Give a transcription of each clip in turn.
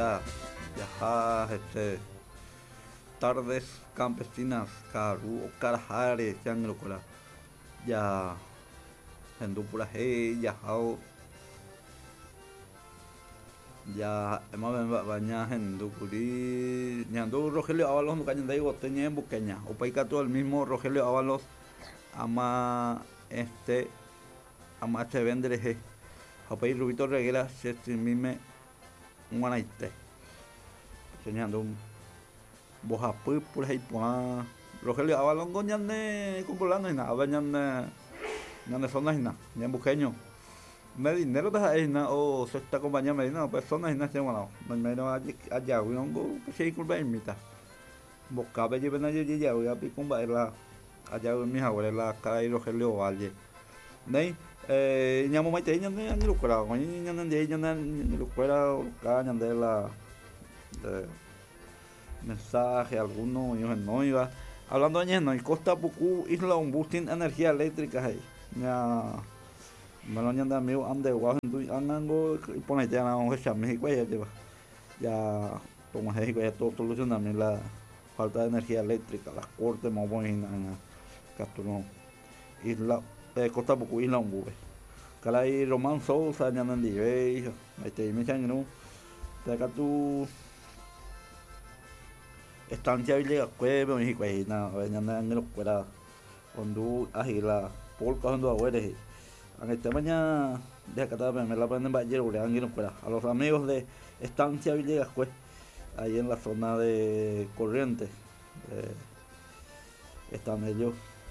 ya tardes campesinas, Caru, Carajare, Changrocola, ya Hendupura Hey, ya Hao, ya hemos bañado Hendupuri, Ñandu Rogelio Ábalos, no cañan de ahí, Boteña en Buqueña, o Paicato el mismo Rogelio Ábalos, ama ama este vendere, Hopay Rubito Reguera, Mime, Guanaite, enseñando un Bojapú, por ahí, Rogelio Ábalos, Goñane, Cumbolano y nada, Bañane. No son las islas, ya en Buqueño. Me dinero de las islas o se está acompañando Medina, pues son las islas que bueno, me imagino allá, we don't go, pues sí, curva imita. Bocabe lleven allí ya, voy a picumba la allá en mis abuelas, la cara y Rogelio Valle. Nei, ñamo maite ñande ni lucra, ñande ñande ni lucra, ñande la mensaje alguno, yo no iba. Hablando de no, y Costa Pucú, Isla Umbustin, energía eléctrica ahí. Ya me lo han amigo ande guajo andango y pone ya na hoja México ya lleva ya como México ya todo solucionando la falta de energía eléctrica las cortes más buenas en Castro Isla Costa Pucú Isla Umbue Calai Román Sousa ñandan dive me echan no te acá tu estancia llega cueve México ahí na ñandan en los cuera cuando agila por cuando abueles en este mañana de acá me la prenden Ballero a los amigos de Estancia Villegas pues ahí en la zona de Corrientes están ellos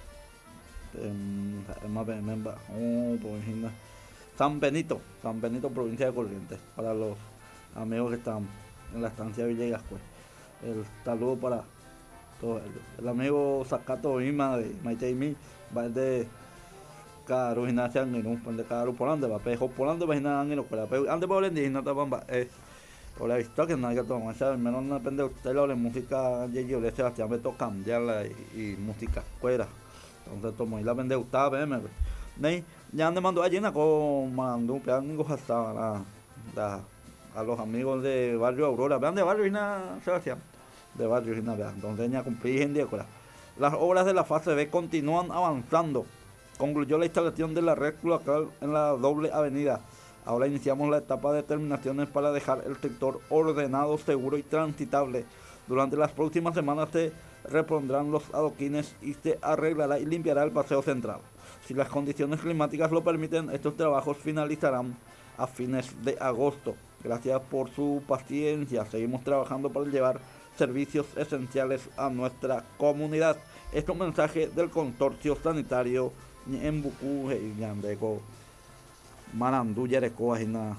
San Benito provincia de Corrientes para los amigos que están en la Estancia Villegas pues el saludo para todos ellos el amigo Sacato Ima de Maite y mi va de Caro Gimnasia Angelo, de Caro Polande, va pejo Polande, va Gimnasia Angelo, pero ande por el indígena, o la visto que no hay que tomar, ¿sabes? Menos no depende de usted, la música de yo le Sebastián me toca cambiarla y música fuera. Entonces tomo y la vende usted, veme, ¿no? Ya ande mando allí con mandó un pedazo hasta a los amigos de Barrio Aurora, vean de Barrio Gimnasia Sebastián, de Barrio Gimnasia, entonces ya cumplí en día, las obras de la fase B continúan avanzando. Concluyó la instalación de la red cloacal en la doble avenida. Ahora iniciamos la etapa de terminaciones para dejar el sector ordenado, seguro y transitable. Durante las próximas semanas se repondrán los adoquines y se arreglará y limpiará el paseo central. Si las condiciones climáticas lo permiten, estos trabajos finalizarán a fines de agosto. Gracias por su paciencia. Seguimos trabajando para llevar servicios esenciales a nuestra comunidad. Este es un mensaje del consorcio sanitario en Bucú y Yandeco Marandú Yereco en la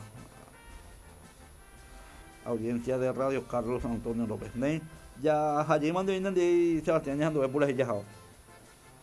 audiencia de Radio Carlos Antonio López. Ya allí mandé de Sebastián Yandú por ahí ya.